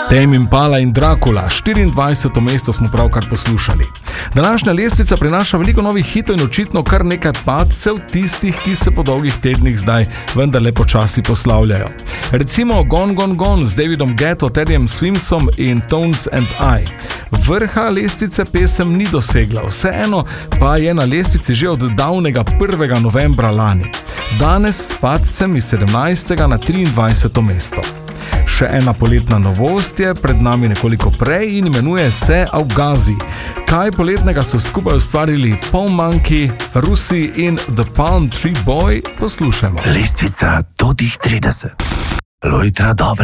Tame Impala in Dracula, 24. mesto smo pravkar poslušali. Današnja lestvica prinaša veliko novih hitov in očitno kar nekaj padcev tistih, ki se po dolgih tednih zdaj vendarle počasi poslavljajo. Recimo Gone Gone Gone z Davidom Guetto, Terryjem Swimsom in Tones and I. Vrha lestvice pesem ni dosegla, vseeno pa je na lestvici že od davnega 1. novembra lani. Danes s padcem iz 17. na 23. mesto. Še ena poletna novost je pred nami nekoliko prej in imenuje se Augazi. Kaj poletnega so skupaj ustvarili Paul Monkey, Rusi in The Palm Tree Boy, poslušajmo. Lestvica do tih 30. Lojtra dobre.